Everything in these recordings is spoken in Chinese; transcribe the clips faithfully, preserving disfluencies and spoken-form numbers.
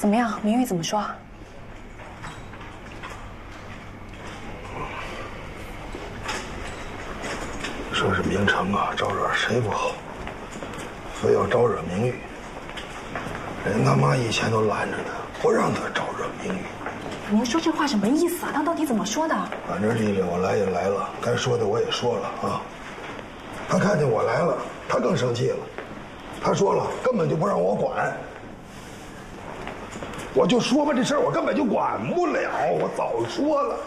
怎么样？明玉怎么说？ 说是明成啊，招惹谁不好，非要招惹明玉。人他妈以前都拦着他，不让他招惹明玉。 您说这话什么意思啊？他到底怎么说的？ 反正丽丽我来也来了，该说的我也说了啊。他看见我来了，他更生气了。他说了，根本就不让我管。我就说吧，这事儿我根本就管不了，我早说了。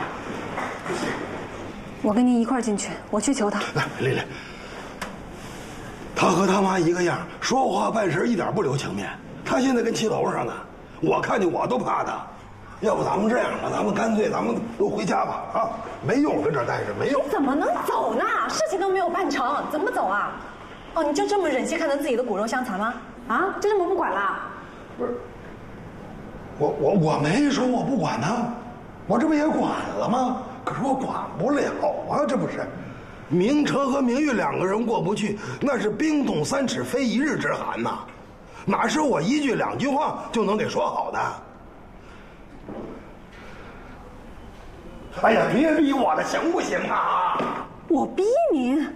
我跟您一块儿进去，我去求他。 来，丽丽，他和他妈一个样，说话办事一点不留情面。他现在跟气头上呢，我看见我都怕他。要不咱们这样吧，咱们干脆咱们都回家吧啊！没用跟这儿待着，没用。 怎么能走呢？事情都没有办成，怎么走啊？哦，你就这么忍心看着自己的骨肉相残吗？啊，就这么不管了？ 不是，我我我没说我不管他，我这不也管了吗？可是我管不了啊，这不是。明成和明玉两个人过不去，那是冰冻三尺非一日之寒呐，哪是我一句两句话就能给说好的？哎呀，别逼我了，行不行啊？ 我逼您？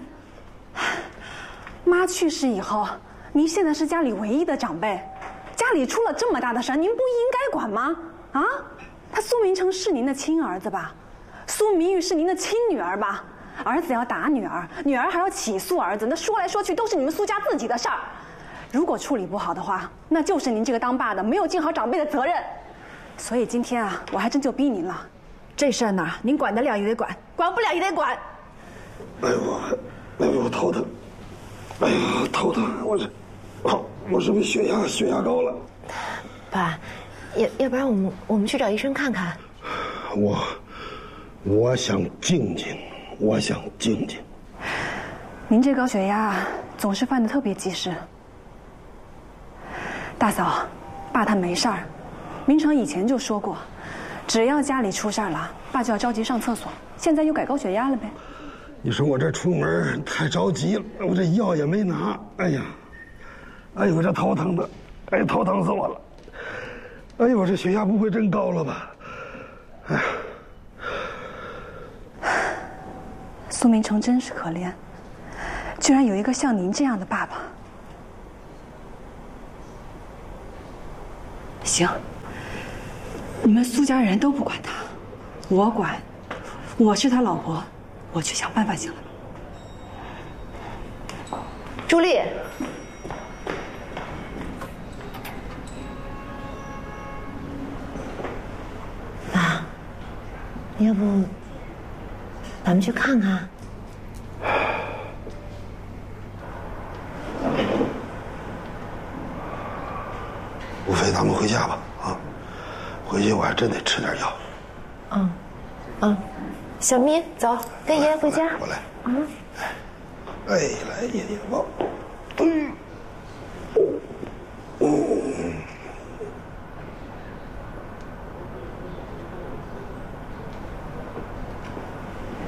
妈去世以后，您现在是家里唯一的长辈，家里出了这么大的事，您不应该管吗？啊，他苏明成是您的亲儿子吧？苏明玉是您的亲女儿吧？儿子要打女儿，女儿还要起诉儿子，那说来说去都是你们苏家自己的事儿。如果处理不好的话，那就是您这个当爸的没有尽好长辈的责任。所以今天啊，我还真就逼您了。这事儿呢，您管得了也得管，管不了也得管。 哎呦，哎呦，我头疼！哎呀，头疼！我这，我是不是血压血压高了？ 爸，要要不然我们我们去找医生看看。 我，我想静静，我想静静。 您这高血压总是犯得特别及时。大嫂，爸他没事儿，明成以前就说过。只要家里出事儿了，爸就要着急上厕所。现在又改高血压了呗？ 你说我这出门太着急了，我这药也没拿。哎呀，哎呦，这头疼的，哎，头疼死我了。哎呦，这血压不会真高了吧？哎呀， 苏明成真是可怜，居然有一个像您这样的爸爸。行。你们苏家人都不管他，我管，我是他老婆，我去想办法行了。 朱莉，爸，要不咱们去看看？ 无非咱们回家吧，啊。回去我还真得吃点药。 嗯，嗯，小咪，走，跟爷爷回家。 我来。嗯。哎，来，爷爷抱。